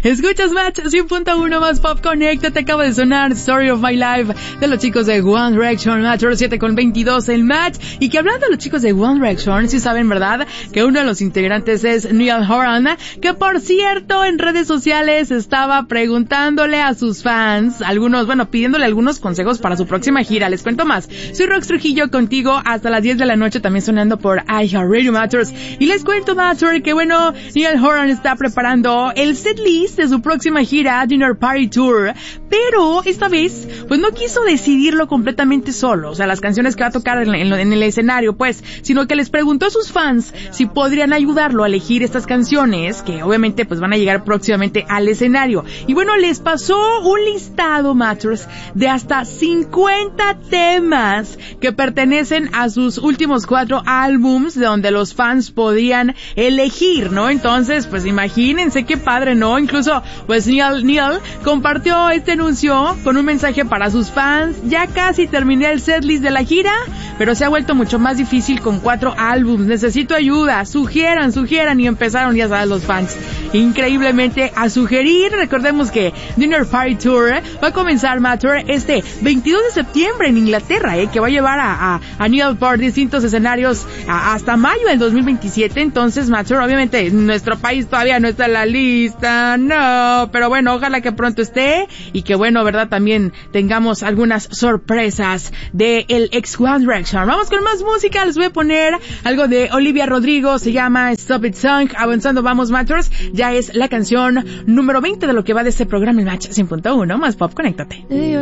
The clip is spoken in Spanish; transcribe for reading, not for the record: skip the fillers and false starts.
Escuchas Match 100.1 más Pop Connect. Te acaba de sonar Story of My Life de los chicos de One Direction, Match 7:22 el Match. Y que hablando de los chicos de One Direction, sí saben, ¿verdad? Que uno de los integrantes es Niall Horan, que por cierto en redes sociales estaba preguntándole a sus fans, pidiéndole algunos consejos para su próxima gira. Les cuento más. Soy Rox Trujillo contigo hasta las 10 de la noche, también sonando por iHeartRadio Matters. Y les cuento, Matter, que Niall Horan está preparando el setlist de su próxima gira, Dinner Party Tour, pero esta vez, pues no quiso decidirlo completamente solo, o sea, las canciones que va a tocar en el escenario, pues, sino que les preguntó a sus fans si podrían ayudarlo a elegir estas canciones, que obviamente pues van a llegar próximamente al escenario. Y les pasó un listado, Matters, de hasta 50 temas que pertenecen a sus últimos 4 álbums, de donde los fans podían elegir, ¿no? Entonces, pues imagínense qué padre, ¿no? Incluso, pues Niall compartió este anuncio con un mensaje para sus fans. Ya casi terminé el setlist de la gira, pero se ha vuelto mucho más difícil con 4 álbums. Necesito ayuda, sugieran, y empezaron, ya sabes, los fans increíblemente a sugerir. Recordemos que Dinner Party Tour va a comenzar, Matter, este 22 de septiembre en Inglaterra, que va a llevar a Niall por distintos escenarios hasta mayo del 2027. Entonces, Matter, obviamente nuestro país todavía no está en la lista, no, pero ojalá que pronto esté y que ¿verdad? También tengamos algunas sorpresas de el ex One Direction. Vamos con más música, les voy a poner algo de Olivia Rodrigo, se llama Stop It Song. Avanzando vamos, Matters, ya es la canción número 20 de lo que va de este programa, el Match 100.1 más Pop, conéctate.